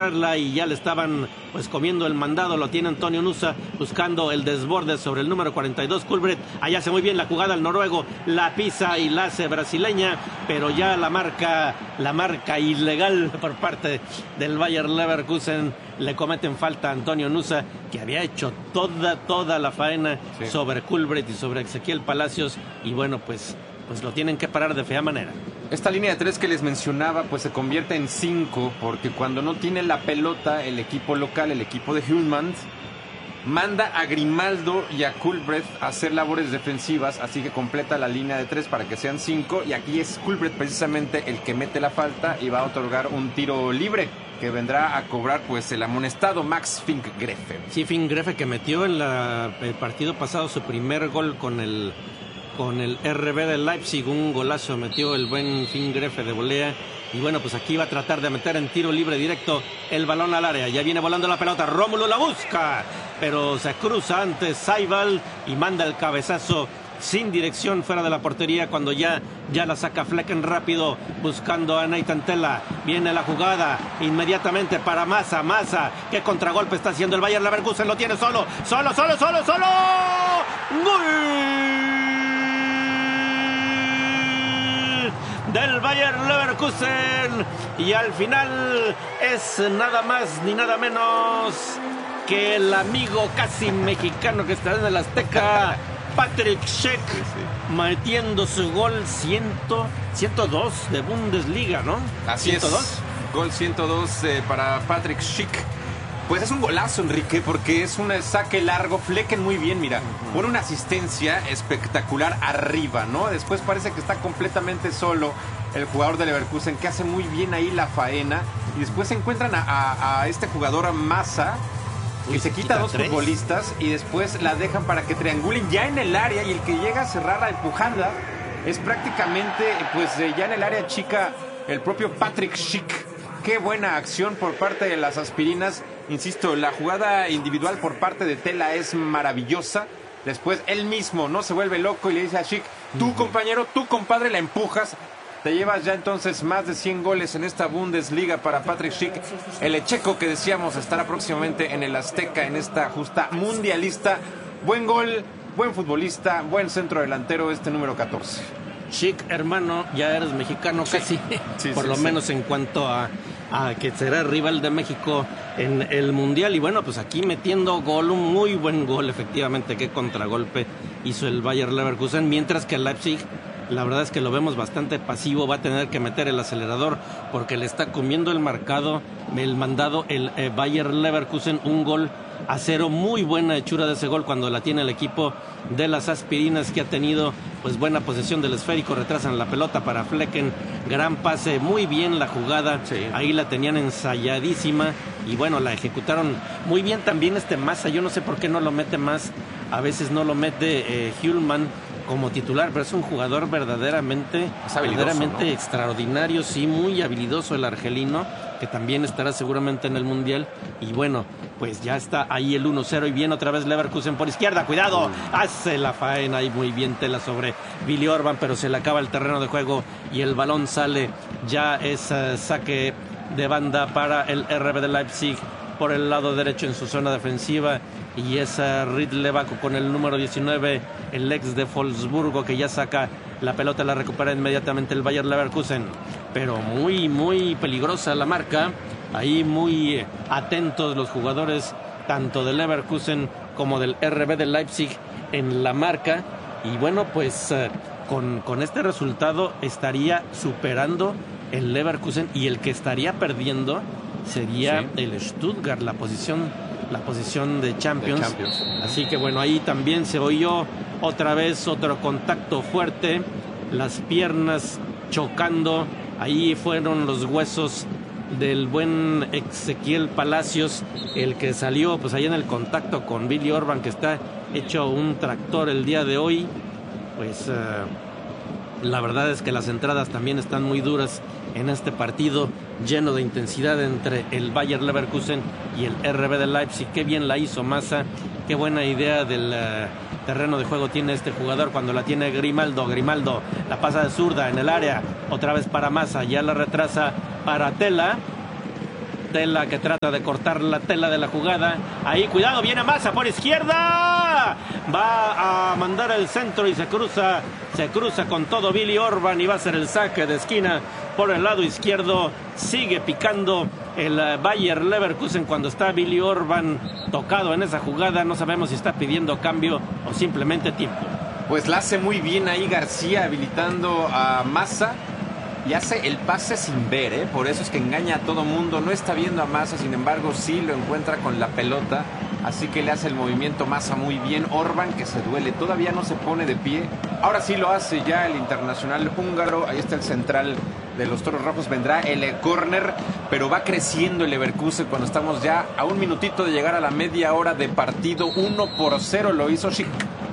recuperarla y ya le estaban pues comiendo el mandado. Lo tiene Antonio Nusa buscando el desborde sobre el número 42, Culbrecht. Allá hace muy bien la jugada el noruego, la pisa y la hace brasileña, pero ya la marca ilegal por parte del Bayer Leverkusen. Le cometen falta a Antonio Nusa, que había hecho toda la faena sobre Culbrecht y sobre Ezequiel Palacios, y bueno, pues lo tienen que parar de fea manera. Esta línea de 3 que les mencionaba pues se convierte en 5 porque cuando no tiene la pelota el equipo local, el equipo de Hjulmand, manda a Grimaldo y a Culbrecht a hacer labores defensivas, así que completa la línea de 3 para que sean 5, y aquí es Culbrecht precisamente el que mete la falta y va a otorgar un tiro libre que vendrá a cobrar pues el amonestado Max Finkgräfe. Sí, Finkgräfe, que metió en el partido pasado su primer gol con el RB de Leipzig, un golazo metió el buen Finkgräfe de volea. Y bueno, pues aquí va a tratar de meter en tiro libre directo el balón al área. Ya viene volando la pelota, Rómulo la busca, pero se cruza antes Saibal y manda el cabezazo sin dirección fuera de la portería cuando ya la saca Flecken rápido buscando a Nathan Tella. Viene la jugada inmediatamente para Massa. ¿Qué contragolpe está haciendo el Bayer Leverkusen? Lo tiene solo. ¡Gol del Bayer Leverkusen! Y al final es nada más ni nada menos que el amigo casi mexicano que está en el Azteca, Patrick Schick, metiendo su gol 102 de Bundesliga, ¿no? Así 102. Es, gol 102 para Patrick Schick. Pues es un golazo, Enrique, porque es un saque largo. Flecken muy bien, mira, pone una asistencia espectacular arriba, ¿no? Después parece que está completamente solo el jugador de Leverkusen, que hace muy bien ahí la faena. Y después encuentran a este jugador Massa, que se quita dos futbolistas y después la dejan para que triangulen ya en el área, y el que llega a cerrar la empujada es prácticamente pues ya en el área chica el propio Patrick Schick. Qué buena acción por parte de las aspirinas. Insisto, la jugada individual por parte de Tella es maravillosa. Después él mismo no se vuelve loco y le dice a Schick: tú compañero, tú compadre, la empujas. Te llevas ya entonces más de 100 goles en esta Bundesliga para Patrick Schick, el checo que decíamos estará próximamente en el Azteca en esta justa mundialista. Buen gol, buen futbolista, buen centro delantero este número 14. Schick, hermano, ya eres mexicano casi, por lo menos en cuanto a que será rival de México en el Mundial. Y bueno, pues aquí metiendo gol, un muy buen gol, efectivamente, qué contragolpe hizo el Bayer Leverkusen, mientras que el Leipzig, la verdad es que lo vemos bastante pasivo. Va a tener que meter el acelerador porque le está comiendo el mandado el Bayer Leverkusen. 1-0, muy buena hechura de ese gol cuando la tiene el equipo de las aspirinas, que ha tenido pues buena posesión del esférico. Retrasan la pelota para Flecken, gran pase, muy bien la jugada, ahí la tenían ensayadísima y bueno, la ejecutaron muy bien también Massa. Yo no sé por qué no lo mete más, a veces no lo mete Hjulmand como titular, pero es un jugador verdaderamente ¿no? Extraordinario, sí, muy habilidoso el argelino, que también estará seguramente en el Mundial. Y bueno, pues ya está ahí el 1-0 y viene otra vez Leverkusen por izquierda, cuidado, hace la faena y muy bien Tella sobre Willi Orban, pero se le acaba el terreno de juego y el balón sale. Ya es saque de banda para el RB de Leipzig por el lado derecho en su zona defensiva, y es Ridlebaco con el número 19, el ex de Wolfsburgo, que ya saca la pelota, la recupera inmediatamente el Bayer Leverkusen, pero muy peligrosa la marca, ahí muy atentos los jugadores tanto del Leverkusen como del RB de Leipzig en la marca. Y bueno, pues con este resultado estaría superando el Leverkusen, y el que estaría perdiendo sería el Stuttgart, la posición de Champions. Así que bueno, ahí también se oyó otra vez otro contacto fuerte, las piernas chocando, ahí fueron los huesos del buen Ezequiel Palacios, el que salió pues ahí en el contacto con Willi Orban, que está hecho un tractor el día de hoy. Pues la verdad es que las entradas también están muy duras en este partido, lleno de intensidad entre el Bayer Leverkusen y el RB de Leipzig. Qué bien la hizo Massa, qué buena idea del terreno de juego tiene este jugador cuando la tiene Grimaldo, la pasa de zurda en el área, otra vez para Massa, ya la retrasa para Tella, Tela que trata de cortar la tela de la jugada. Ahí, cuidado, viene Massa por izquierda. Va a mandar el centro y se cruza con todo Billy Orban y va a ser el saque de esquina por el lado izquierdo. Sigue picando el Bayer Leverkusen cuando está Billy Orban tocado en esa jugada. No sabemos si está pidiendo cambio o simplemente tiempo. Pues la hace muy bien ahí García, habilitando a Massa. Y hace el pase sin ver, por eso es que engaña a todo mundo. No está viendo a Massa, sin embargo sí lo encuentra con la pelota. Así que le hace el movimiento Massa muy bien. Orban, que se duele, todavía no se pone de pie. Ahora sí lo hace ya el internacional húngaro. Ahí está el central de los Toros Rojos. Vendrá el córner, pero va creciendo el Leverkusen cuando estamos ya a un minutito de llegar a la media hora de partido. 1-0 lo hizo Schick.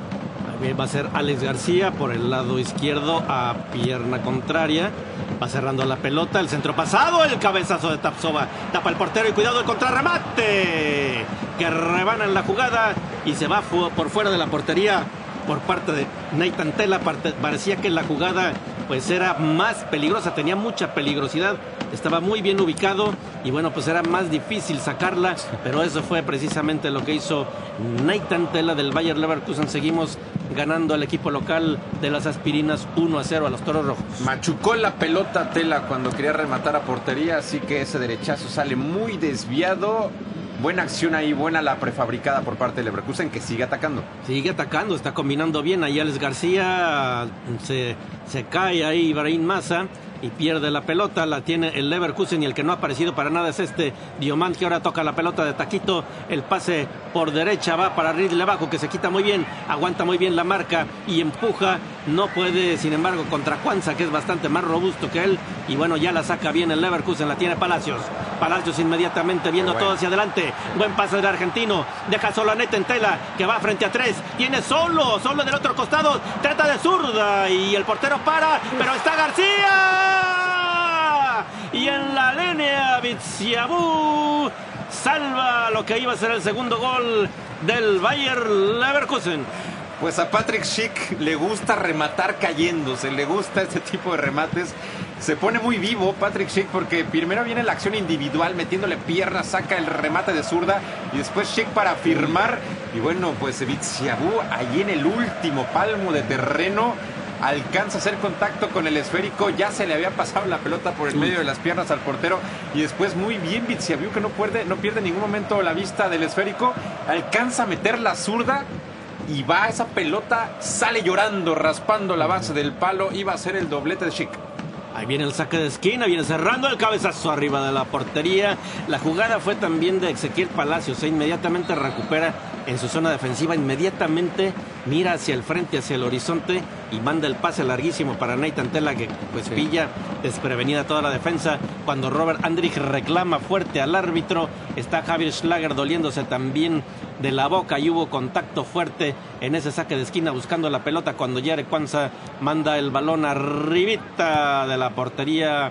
Va a ser Alex García por el lado izquierdo a pierna contraria. Va cerrando la pelota, el centro pasado, el cabezazo de Tapsova. Tapa el portero y cuidado el contrarremate. Que rebana en la jugada y se va por fuera de la portería por parte de Nathan Tela. Parecía que la jugada pues era más peligrosa, tenía mucha peligrosidad. Estaba muy bien ubicado y bueno, pues era más difícil sacarla, pero eso fue precisamente lo que hizo Nathan Tela del Bayer Leverkusen. Seguimos ganando al equipo local de las Aspirinas 1-0 a los Toros Rojos. Machucó la pelota Tela cuando quería rematar a portería, así que ese derechazo sale muy desviado. Buena acción ahí, buena la prefabricada por parte de Leverkusen, que sigue atacando. Sigue atacando, está combinando bien. Ahí Alex García se cae ahí Ibrahim Massa y pierde la pelota. La tiene el Leverkusen y el que no ha aparecido para nada es Diomand, que ahora toca la pelota de taquito. El pase por derecha va para Ridley abajo, que se quita muy bien, aguanta muy bien la marca y empuja. No puede, sin embargo, contra Quansah, que es bastante más robusto que él. Y bueno, ya la saca bien el Leverkusen, la tiene Palacios. Palacios inmediatamente viendo todo hacia adelante. Buen pase del argentino. Deja solo a Nathan Tela, que va frente a tres. Tiene solo del otro costado. Trata de zurda y el portero para, pero está García. Y en la línea, Bitsiabú salva lo que iba a ser el segundo gol del Bayer Leverkusen. Pues a Patrick Schick le gusta rematar cayéndose, le gusta este tipo de remates. Se pone muy vivo Patrick Schick porque primero viene la acción individual, metiéndole piernas, saca el remate de zurda y después Schick para firmar. Y bueno, pues Bitsiabú allí en el último palmo de terreno alcanza a hacer contacto con el esférico. Ya se le había pasado la pelota por el medio de las piernas al portero y después muy bien Bitsiabú, que no pierde en ningún momento la vista del esférico, alcanza a meter la zurda. Y va esa pelota, sale llorando, raspando la base del palo. Iba a ser el doblete de Schick. Ahí viene el saque de esquina, viene cerrando el cabezazo arriba de la portería. La jugada fue también de Ezequiel Palacios. Inmediatamente recupera en su zona defensiva. Inmediatamente mira hacia el frente, hacia el horizonte y manda el pase larguísimo para Nathan Tela, que pues pilla desprevenida toda la defensa. Cuando Robert Andrich reclama fuerte al árbitro, está Javier Schlager doliéndose también de la boca y hubo contacto fuerte en ese saque de esquina buscando la pelota cuando Jarek Quansah manda el balón arribita de la portería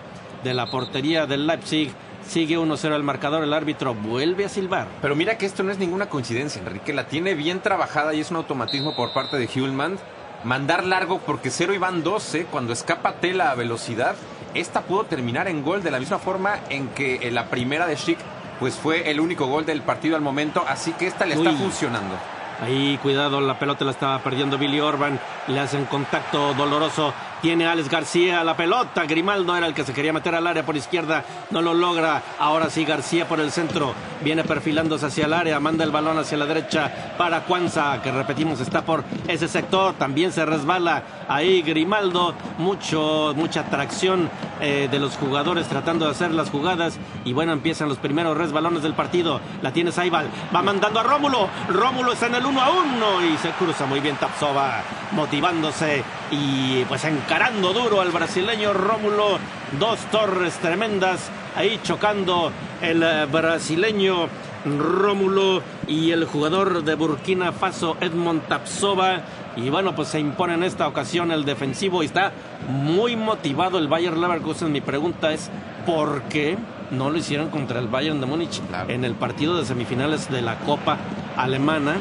del Leipzig. Sigue 1-0 el marcador, el árbitro vuelve a silbar. Pero mira que esto no es ninguna coincidencia, Enrique, la tiene bien trabajada y es un automatismo por parte de Hjulmand. Mandar largo porque 0 y van 12, cuando escapa Tela a velocidad, esta pudo terminar en gol de la misma forma en que la primera de Schick pues fue el único gol del partido al momento, así que esta le está funcionando. Ahí, cuidado, la pelota la estaba perdiendo Billy Orban, le hacen contacto doloroso. Tiene Alex García la pelota. Grimaldo era el que se quería meter al área por izquierda. No lo logra. Ahora sí García por el centro. Viene perfilándose hacia el área. Manda el balón hacia la derecha para Quansah, que repetimos está por ese sector. También se resbala ahí Grimaldo. Mucha tracción de los jugadores tratando de hacer las jugadas. Y bueno, empiezan los primeros resbalones del partido. La tiene Saibal. Va mandando a Rómulo. Rómulo está en el 1-1 y se cruza muy bien Tapsova, motivándose y pues encarando duro al brasileño Rómulo. Dos torres tremendas ahí chocando el brasileño Rómulo y el jugador de Burkina Faso Edmond Tapsova. Y bueno, pues se impone en esta ocasión el defensivo y está muy motivado el Bayer Leverkusen. Mi pregunta es, ¿por qué no lo hicieron contra el Bayern de Múnich en el partido de semifinales de la Copa Alemana?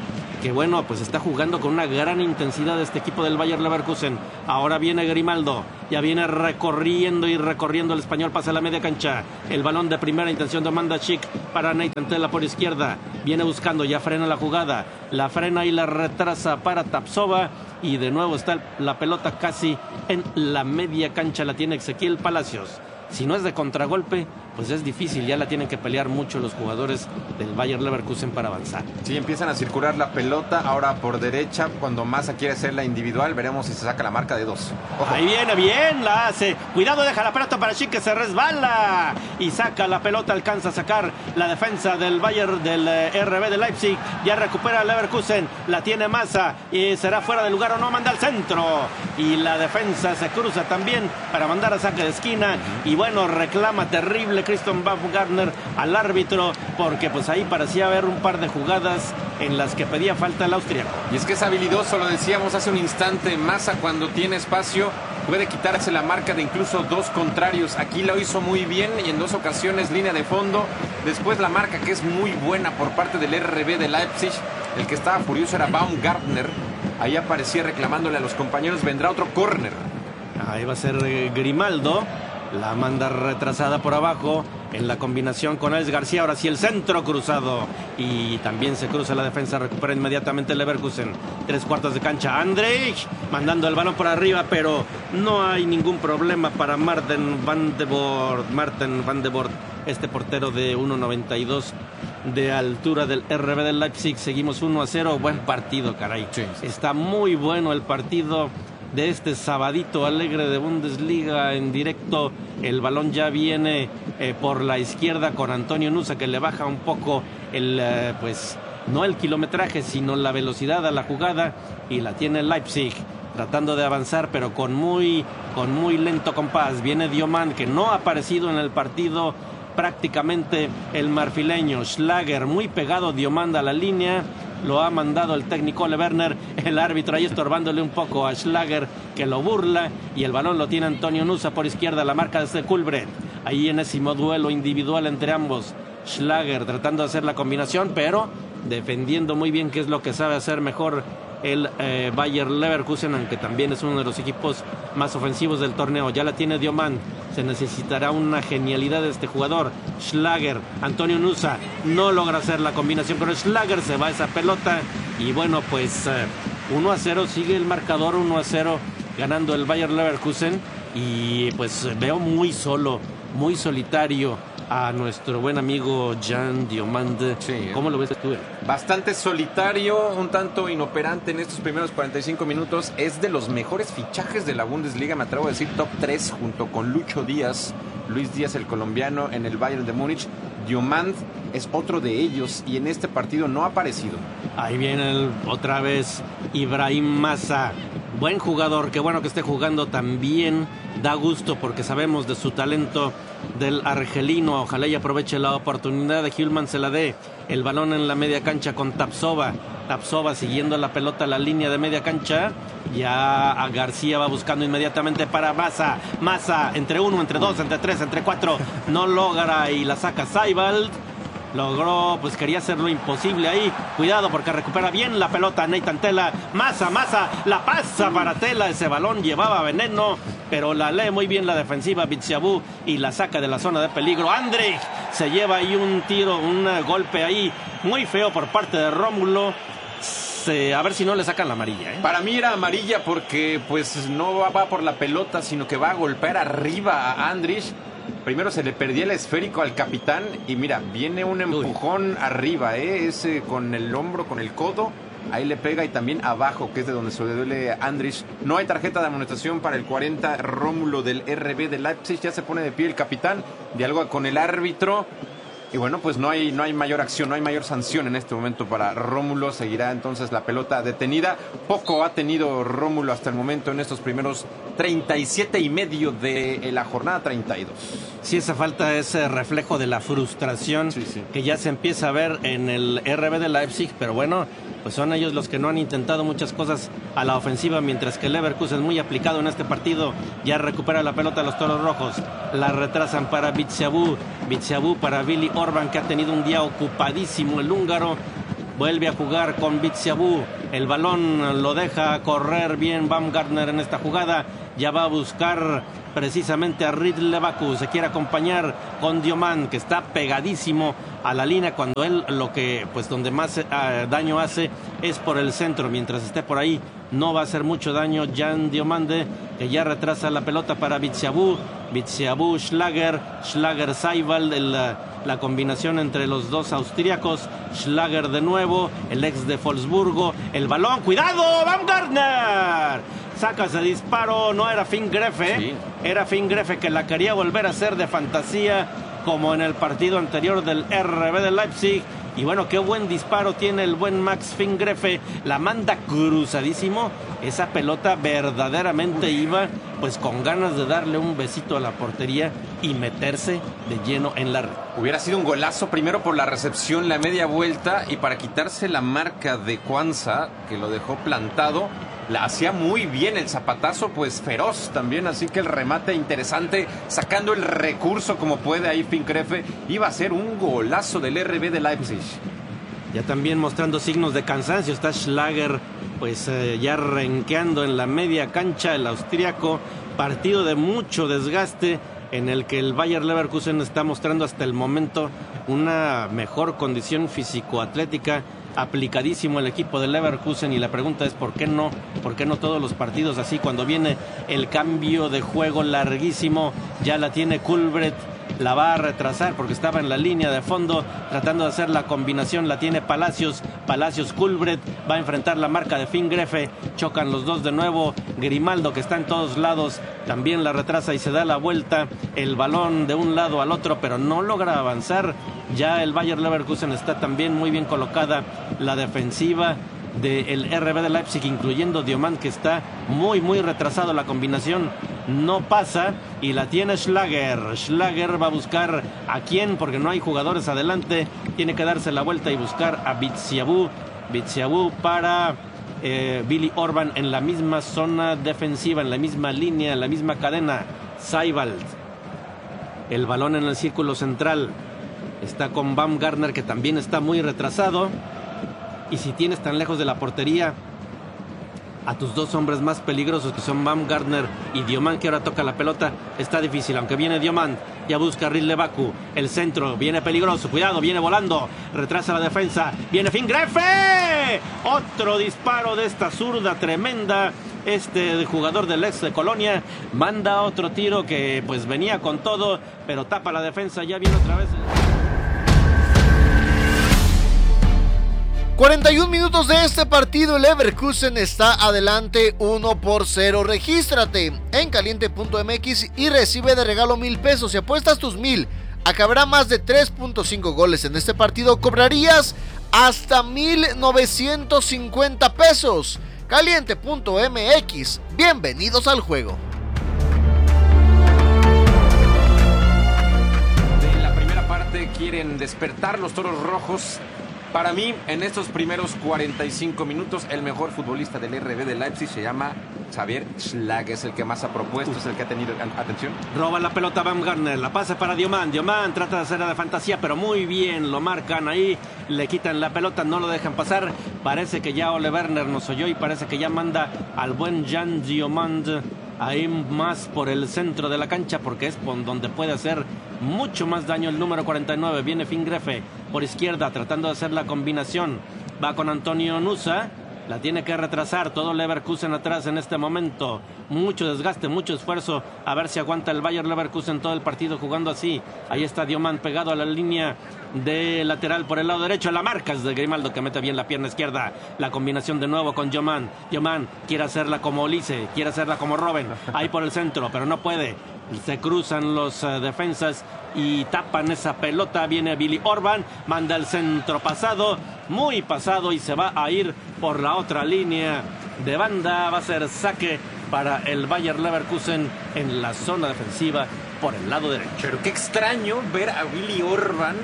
que bueno, pues está jugando con una gran intensidad este equipo del Bayer Leverkusen. Ahora viene Grimaldo, ya viene recorriendo el español, pasa a la media cancha. El balón de primera intención de Amanda Schick para Nathan Tella por izquierda. Viene buscando, ya frena la jugada, la frena y la retrasa para Tapsova. Y de nuevo está la pelota casi en la media cancha, la tiene Ezequiel Palacios. Si no es de contragolpe, pues es difícil, ya la tienen que pelear mucho los jugadores del Bayer Leverkusen para avanzar. Sí, empiezan a circular la pelota, ahora por derecha, cuando Massa quiere hacer la individual, veremos si se saca la marca de 2. Ahí viene, bien, la hace, cuidado, deja la pelota para Schick, que se resbala, y saca la pelota, alcanza a sacar la defensa del Bayer, del RB de Leipzig, ya recupera el Leverkusen, la tiene Massa, y será fuera de lugar o no, manda al centro, y la defensa se cruza también para mandar a saque de esquina, y bueno, reclama terrible Christian Baumgartner al árbitro, porque pues ahí parecía haber un par de jugadas en las que pedía falta el austriaco. Y es que es habilidoso, lo decíamos hace un instante, Massa cuando tiene espacio puede quitarse la marca de incluso 2 contrarios. Aquí lo hizo muy bien y en 2 ocasiones línea de fondo. Después la marca que es muy buena por parte del RB de Leipzig. El que estaba furioso era Baumgartner. Ahí aparecía reclamándole a los compañeros, vendrá otro córner. Ahí va a ser Grimaldo. La manda retrasada por abajo en la combinación con Alex García. Ahora sí el centro cruzado. Y también se cruza la defensa. Recupera inmediatamente el Leverkusen. 3/4 de cancha. Andrich mandando el balón por arriba. Pero no hay ningún problema para Marten van de Boer. Este portero de 1.92 de altura del RB del Leipzig. Seguimos 1-0. Buen partido, caray. Sí. Está muy bueno el partido de este sabadito alegre de Bundesliga en directo. El balón ya viene por la izquierda con Antonio Nusa, que le baja un poco pues no el kilometraje, sino la velocidad a la jugada, y la tiene el Leipzig tratando de avanzar, pero con muy lento compás. Viene Diomand, que no ha aparecido en el partido prácticamente, el marfileño. Schlager muy pegado, Diomand a la línea. Lo ha mandado el técnico Ole Werner, el árbitro ahí estorbándole un poco a Schlager, que lo burla, y el balón lo tiene Antonio Nusa por izquierda, la marca desde Kulbret. Ahí enésimo duelo individual entre ambos. Schlager tratando de hacer la combinación, pero defendiendo muy bien, que es lo que sabe hacer mejor el Bayer Leverkusen, aunque también es uno de los equipos más ofensivos del torneo. Ya la tiene Diomand, se necesitará una genialidad de este jugador. Schlager, Antonio Nusa no logra hacer la combinación con Schlager, se va esa pelota, y bueno, pues 1-0, sigue el marcador, 1-0 ganando el Bayer Leverkusen, y pues veo muy solo, muy solitario a nuestro buen amigo Jan Diomand. Sí, ¿cómo lo ves tú? Bastante solitario, un tanto inoperante en estos primeros 45 minutos. Es de los mejores fichajes de la Bundesliga, me atrevo a decir top 3, junto con Lucho Díaz, Luis Díaz, el colombiano, en el Bayern de Múnich. Diomand es otro de ellos y en este partido no ha aparecido. Ahí viene otra vez Ibrahim Massa. Buen jugador, qué bueno que esté jugando también. Da gusto porque sabemos de su talento del argelino. Ojalá y aproveche la oportunidad de Hjulmand, se la dé. El balón en la media cancha con Tapsova. Tapsova siguiendo la pelota a la línea de media cancha. Ya a García va buscando inmediatamente para Massa. Massa entre 1, entre 2, entre 3, entre 4. No logra y la saca Seibald. Logró, pues quería hacer lo imposible ahí. Cuidado porque recupera bien la pelota Nathan Tella. Massa la pasa para Tella. Ese balón llevaba veneno, pero la lee muy bien la defensiva Bitsiabou y la saca de la zona de peligro. Andrich se lleva ahí un tiro, un golpe ahí muy feo por parte de Rómulo. A ver si no le sacan la amarilla, ¿eh? Para mí era amarilla porque pues no va por la pelota, sino que va a golpear arriba a Andrich. Primero se le perdía el esférico al capitán y mira, viene un empujón arriba, ese con el hombro, con el codo, ahí le pega, y también abajo, que es de donde se le duele a Andrich. No hay tarjeta de amonestación para el 40 Rómulo del RB de Leipzig. Ya se pone de pie el capitán, dialoga con el árbitro. Y bueno, pues no hay mayor acción, no hay mayor sanción en este momento para Rómulo. Seguirá entonces la pelota detenida. Poco ha tenido Rómulo hasta el momento en estos primeros 37 y medio de la jornada 32. Sí, esa falta es reflejo de la frustración que ya se empieza a ver en el RB de Leipzig, pero bueno, pues son ellos los que no han intentado muchas cosas a la ofensiva, mientras que el Leverkusen, muy aplicado en este partido, ya recupera la pelota a los Toros Rojos. La retrasan para Bitsiabou para Billy Orban, que ha tenido un día ocupadísimo el húngaro. vuelve a jugar con Bitsiabou, el balón lo deja correr bien Baumgartner en esta jugada, ya va a buscar precisamente a Ridley Baku, se quiere acompañar con Diomand, que está pegadísimo a la línea, cuando él lo que, pues donde más daño hace es por el centro, mientras esté por ahí no va a hacer mucho daño Jan Diomande, que ya retrasa la pelota para Bitsiabou, Schlager, Seiwald, la combinación entre los dos austríacos, Schlager de nuevo, el ex de Wolfsburgo, el balón, ¡cuidado! ¡Baumgartner! Saca ese disparo, no era Finn Greffe, sí. Era Finn Greffe que la quería volver a hacer de fantasía, como en el partido anterior del RB de Leipzig. Y bueno, qué buen disparo tiene el buen Max Finn Greffe, la manda cruzadísimo, esa pelota verdaderamente iba pues con ganas de darle un besito a la portería y meterse de lleno en la red. Hubiera sido un golazo primero por la recepción, la media vuelta, y para quitarse la marca de Kwanza, que lo dejó plantado. La hacía muy bien, el zapatazo pues feroz también, así que el remate interesante, sacando el recurso como puede ahí Finn Greffe, iba a ser un golazo del RB de Leipzig. Ya también mostrando signos de cansancio está Schlager, pues ya renqueando en la media cancha, el austríaco, partido de mucho desgaste en el que el Bayer Leverkusen está mostrando hasta el momento una mejor condición físico-atlética, aplicadísimo el equipo de Leverkusen, y la pregunta es ¿por qué no todos los partidos así? Cuando viene el cambio de juego larguísimo, ya la tiene Kulbret, la va a retrasar porque estaba en la línea de fondo tratando de hacer la combinación, la tiene Palacios Kulbret, va a enfrentar la marca de Finn Greffe, chocan los dos de nuevo, Grimaldo, que está en todos lados, también la retrasa y se da la vuelta, el balón de un lado al otro, pero no logra avanzar. Ya el Bayer Leverkusen está también muy bien colocada la defensiva del RB de Leipzig, incluyendo Diomand, que está muy retrasado. La combinación no pasa y la tiene Schlager va a buscar a quién, porque no hay jugadores adelante, tiene que darse la vuelta y buscar a Bitsiabou para Billy Orban en la misma zona defensiva, en la misma línea, en la misma cadena. Seiwald, el balón en el círculo central, está con Baumgartner, que también está muy retrasado. Y si tienes tan lejos de la portería a tus dos hombres más peligrosos, que son Baumgartner y Diomand, que ahora toca la pelota, está difícil. Aunque viene Diomand, ya busca Ridley Baku, el centro, viene peligroso, cuidado, viene volando, retrasa la defensa, viene Finn Greffe, otro disparo de esta zurda tremenda. Este jugador del ex de Colonia manda otro tiro que pues venía con todo, pero tapa la defensa. Ya viene otra vez. 41 minutos de este partido, el Leverkusen está adelante 1-0. Regístrate en caliente.mx y recibe de regalo 1,000 pesos. Si apuestas tus 1,000 a que habrá más de 3.5 goles en este partido, cobrarías hasta 1,950 pesos. Caliente.mx, bienvenidos al juego. En la primera parte quieren despertar los toros rojos. Para mí, en estos primeros 45 minutos, el mejor futbolista del RB de Leipzig se llama Xavier Schlager, es el que más ha propuesto, es el que ha tenido atención. Roba la pelota Baumgartner, la pasa para Diomand trata de hacer la de fantasía, pero muy bien, lo marcan ahí, le quitan la pelota, no lo dejan pasar. Parece que ya Ole Werner nos oyó y parece que ya manda al buen Jan Diomand ahí más por el centro de la cancha, porque es por donde puede hacer mucho más daño el número 49. Viene Finn Greffe por izquierda tratando de hacer la combinación, va con Antonio Nusa, la tiene que retrasar, todo Leverkusen atrás en este momento, mucho desgaste, mucho esfuerzo, a ver si aguanta el Bayer Leverkusen todo el partido jugando así. Ahí está Diomand pegado a la línea de lateral por el lado derecho, la marca es de Grimaldo, que mete bien la pierna izquierda, la combinación de nuevo con Diomand quiere hacerla como Olise, quiere hacerla como Robben, ahí por el centro, pero no puede, se cruzan los defensas y tapan esa pelota. Viene Billy Orban, manda el centro pasado, muy pasado, y se va a ir por la otra línea de banda. Va a ser saque para el Bayer Leverkusen en la zona defensiva por el lado derecho. Pero qué extraño ver a Billy Orban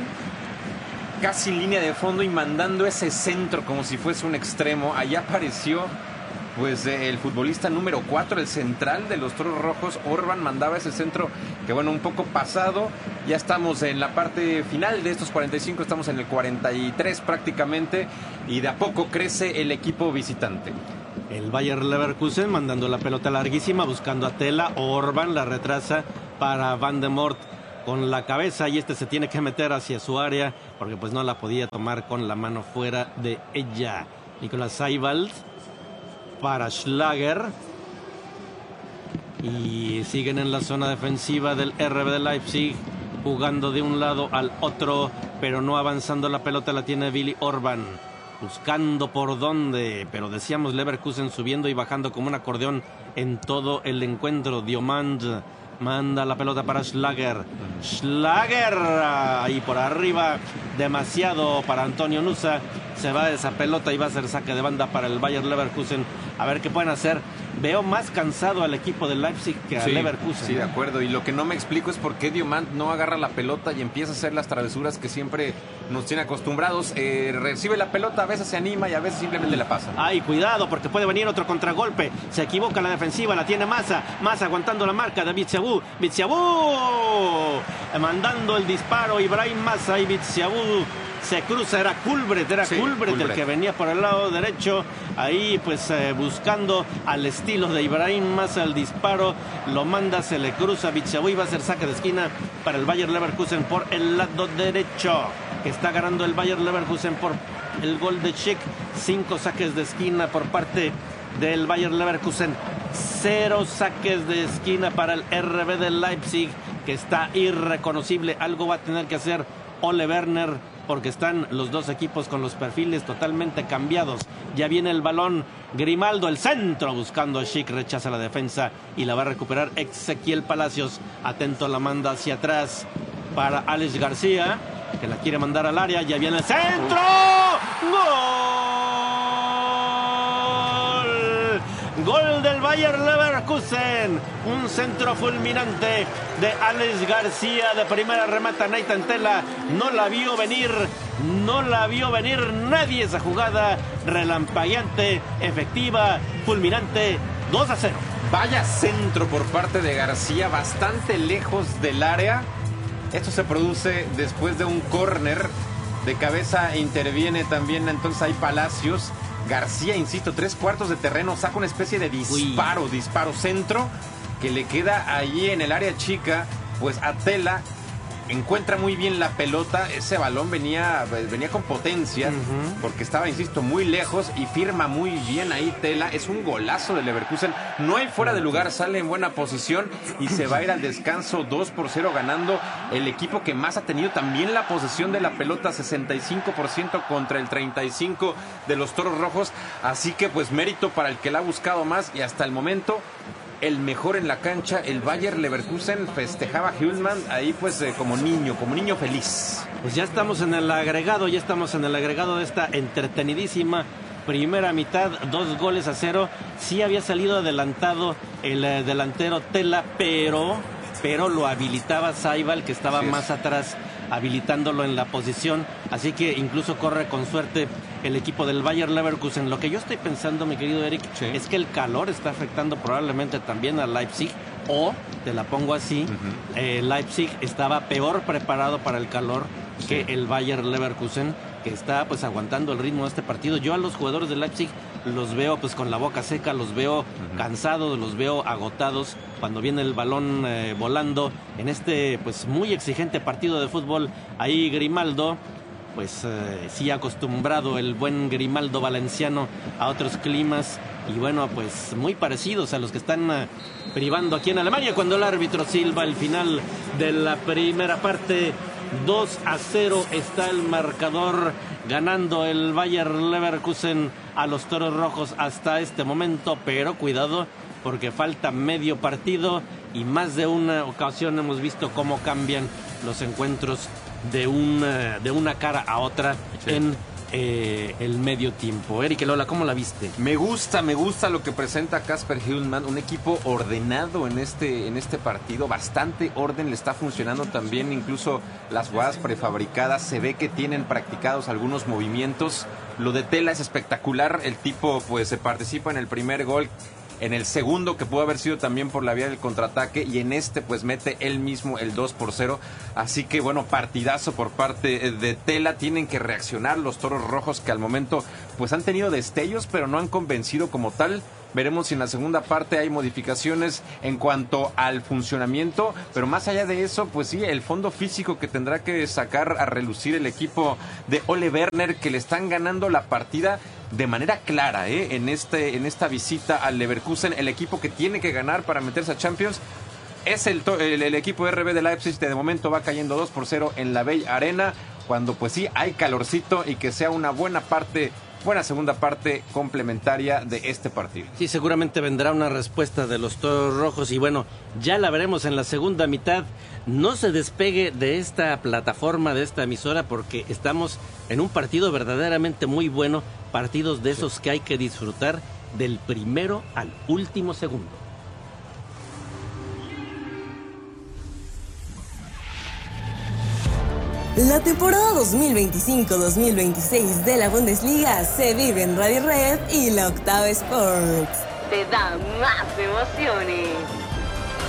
casi en línea de fondo y mandando ese centro como si fuese un extremo. Allá apareció pues el futbolista número 4, el central de los Toros Rojos, Orban, mandaba ese centro que bueno, un poco pasado. Ya estamos en la parte final de estos 45, estamos en el 43 prácticamente, y de a poco crece el equipo visitante. El Bayer Leverkusen mandando la pelota larguísima, buscando a Tela. Orban la retrasa para Van de Mort con la cabeza, y se tiene que meter hacia su área porque pues no la podía tomar con la mano fuera de ella. Nicolás Seiwald para Schlager, y siguen en la zona defensiva del RB de Leipzig, jugando de un lado al otro, pero no avanzando. La pelota la tiene Willi Orban, buscando por dónde, pero decíamos Leverkusen subiendo y bajando como un acordeón en todo el encuentro. Diomand manda la pelota para Schlager. Schlager ahí por arriba, demasiado para Antonio Nusa. Se va esa pelota y va a ser saque de banda para el Bayer Leverkusen. A ver qué pueden hacer. Veo más cansado al equipo de Leipzig que a Leverkusen. Sí, de acuerdo. Y lo que no me explico es por qué Diomand no agarra la pelota y empieza a hacer las travesuras que siempre nos tiene acostumbrados. Recibe la pelota, a veces se anima y a veces simplemente la pasa. Ay, cuidado, porque puede venir otro contragolpe. Se equivoca la defensiva, la tiene Massa. Massa aguantando la marca de Bitsiabou. Bitsiabou mandando el disparo. Ibrahim Massa y Bitsiabou se cruza. Era Culbret el que venía por el lado derecho. Ahí pues buscando al estilo de Ibrahim Massa el disparo. Lo manda, se le cruza Bitsiabou y va a ser saque de esquina para el Bayer Leverkusen por el lado derecho. Está ganando el Bayer Leverkusen por el gol de Schick. 5 saques de esquina por parte del Bayer Leverkusen. 0 saques de esquina para el RB de Leipzig, que está irreconocible. Algo va a tener que hacer Ole Werner, porque están los dos equipos con los perfiles totalmente cambiados. Ya viene el balón, Grimaldo, el centro, buscando a Schick, rechaza la defensa y la va a recuperar Ezequiel Palacios. Atento, la manda hacia atrás para Alex García, que la quiere mandar al área. Ya viene el centro. Gol del Bayer Leverkusen. Un centro fulminante de Alex García. De primera remata Nathan Tela. No la vio venir nadie esa jugada. Relampagueante, efectiva, fulminante. 2-0. Vaya centro por parte de García, bastante lejos del área. Esto se produce después de un córner. De cabeza interviene también entonces ahí Palacios. García, insisto, 3/4 de terreno, saca una especie de disparo centro, que le queda allí en el área chica, pues a Tela. Encuentra muy bien la pelota, ese balón venía con potencia, porque estaba, insisto, muy lejos, y firma muy bien ahí Tela. Es un golazo de Leverkusen, no hay fuera de lugar, sale en buena posición y se va a ir al descanso 2-0 ganando el equipo que más ha tenido también la posesión de la pelota, 65% contra el 35% de los Toros Rojos. Así que pues mérito para el que la ha buscado más, y hasta el momento el mejor en la cancha, el Bayer Leverkusen. Festejaba Hülman ahí pues como niño feliz. Pues ya estamos en el agregado de esta entretenidísima primera mitad. 2-0. Sí había salido adelantado el delantero Tela, pero lo habilitaba Seiwald, que estaba más atrás, habilitándolo en la posición. Así que incluso corre con suerte el equipo del Bayer Leverkusen. Lo que yo estoy pensando, mi querido Eric, es que el calor está afectando probablemente también a Leipzig. O, te la pongo así, Leipzig estaba peor preparado para el calor que el Bayer Leverkusen, que está pues aguantando el ritmo de este partido. Yo a los jugadores de Leipzig los veo pues con la boca seca, los veo cansados, los veo agotados cuando viene el balón volando en este pues muy exigente partido de fútbol. Ahí Grimaldo, pues sí acostumbrado el buen Grimaldo valenciano a otros climas, y bueno, pues muy parecidos a los que están privando aquí en Alemania, cuando el árbitro silba el final de la primera parte. 2-0 está el marcador, ganando el Bayer Leverkusen a los Toros Rojos hasta este momento, pero cuidado, porque falta medio partido y más de una ocasión hemos visto cómo cambian los encuentros de una cara a otra en el medio tiempo. Eric Lola, ¿cómo la viste? Me gusta lo que presenta Casper Hillman, un equipo ordenado en este partido, bastante orden, le está funcionando también, incluso las jugadas prefabricadas, se ve que tienen practicados algunos movimientos. Lo de Tela es espectacular, el tipo pues se participa en el primer gol, en el segundo que pudo haber sido también por la vía del contraataque, y en este pues mete él mismo el 2-0, así que bueno, partidazo por parte de Tela. Tienen que reaccionar los Toros Rojos, que al momento pues han tenido destellos pero no han convencido como tal. Veremos si en la segunda parte hay modificaciones en cuanto al funcionamiento, pero más allá de eso, pues sí, el fondo físico que tendrá que sacar a relucir el equipo de Ole Werner, que le están ganando la partida de manera clara, en esta visita al Leverkusen. El equipo que tiene que ganar para meterse a Champions es el equipo RB de Leipzig, que de momento va cayendo 2-0 en la Bell Arena, cuando pues sí hay calorcito, y que sea una buena segunda parte complementaria de este partido. Sí, seguramente vendrá una respuesta de los Toros Rojos, y bueno, ya la veremos en la segunda mitad. No se despegue de esta plataforma, de esta emisora, porque estamos en un partido verdaderamente muy bueno, partidos de esos que hay que disfrutar del primero al último segundo. La temporada 2025-2026 de la Bundesliga se vive en Radio Red y la Octava Sports. Te da más emociones.